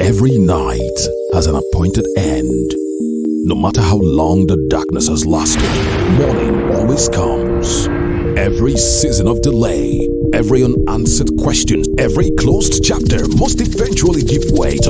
Every night has an appointed end. No matter how long the darkness has lasted, morning always comes. Every season of delay, every unanswered question, every closed chapter must eventually give way to